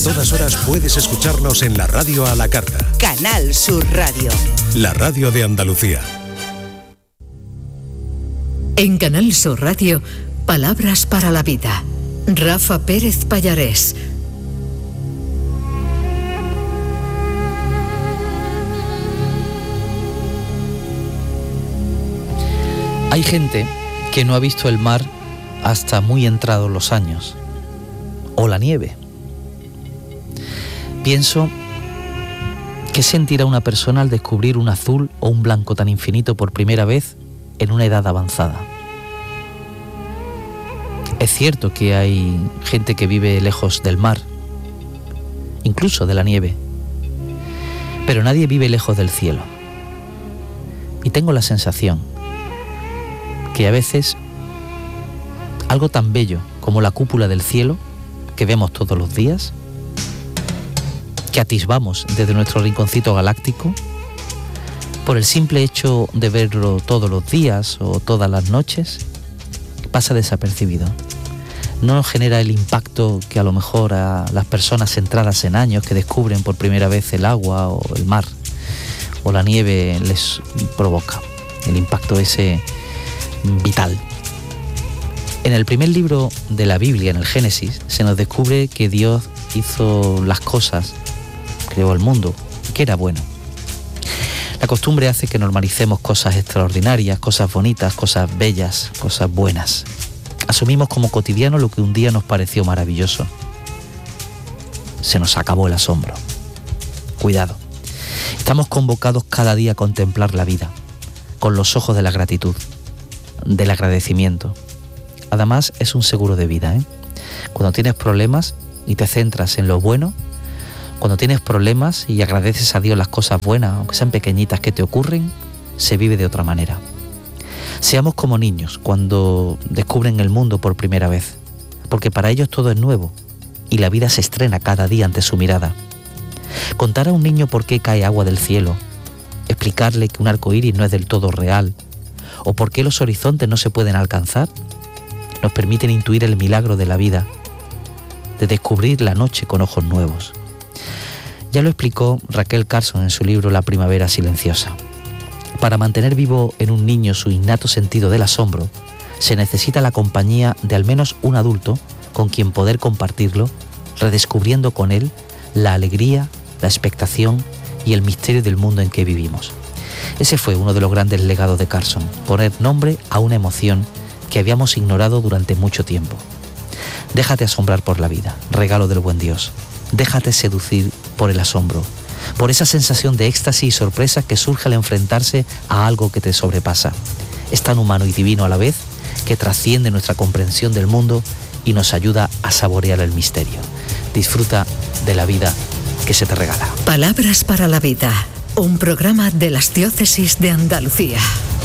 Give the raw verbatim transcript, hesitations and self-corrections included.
todas horas puedes escucharnos en la radio a la carta. Canal Sur Radio. La radio de Andalucía. En Canal Sur Radio, Palabras para la Vida. Rafa Pérez Pallarés. Hay gente que no ha visto el mar hasta muy entrados los años, o la nieve. Pienso, ¿qué sentirá una persona al descubrir un azul o un blanco tan infinito por primera vez en una edad avanzada? Es cierto que hay gente que vive lejos del mar, incluso de la nieve, pero nadie vive lejos del cielo. Y tengo la sensación que a veces algo tan bello como la cúpula del cielo, que vemos todos los días, que atisbamos desde nuestro rinconcito galáctico, por el simple hecho de verlo todos los días o todas las noches, pasa desapercibido. No nos genera el impacto que a lo mejor a las personas centradas en años que descubren por primera vez el agua o el mar o la nieve les provoca, el impacto ese vital. En el primer libro de la Biblia, en el Génesis, se nos descubre que Dios hizo las cosas, creó el mundo, que era bueno. La costumbre hace que normalicemos cosas extraordinarias, cosas bonitas, cosas bellas, cosas buenas. Asumimos como cotidiano lo que un día nos pareció maravilloso. Se nos acabó el asombro. Cuidado. Estamos convocados cada día a contemplar la vida, con los ojos de la gratitud, del agradecimiento. Además, es un seguro de vida, ¿eh? Cuando tienes problemas y te centras en lo bueno, cuando tienes problemas y agradeces a Dios las cosas buenas, aunque sean pequeñitas que te ocurren, se vive de otra manera. Seamos como niños cuando descubren el mundo por primera vez, porque para ellos todo es nuevo y la vida se estrena cada día ante su mirada. Contar a un niño por qué cae agua del cielo, explicarle que un arco iris no es del todo real, o por qué los horizontes no se pueden alcanzar, nos permiten intuir el milagro de la vida, de descubrir la noche con ojos nuevos. Ya lo explicó Raquel Carson en su libro La primavera silenciosa. Para mantener vivo en un niño su innato sentido del asombro, se necesita la compañía de al menos un adulto con quien poder compartirlo, redescubriendo con él la alegría, la expectación y el misterio del mundo en que vivimos. Ese fue uno de los grandes legados de Carson, poner nombre a una emoción que habíamos ignorado durante mucho tiempo. Déjate asombrar por la vida, regalo del buen Dios. Déjate seducir por el asombro, por esa sensación de éxtasis y sorpresa que surge al enfrentarse a algo que te sobrepasa. Es tan humano y divino a la vez que trasciende nuestra comprensión del mundo y nos ayuda a saborear el misterio. Disfruta de la vida que se te regala. Palabras para la Vida, un programa de las Diócesis de Andalucía.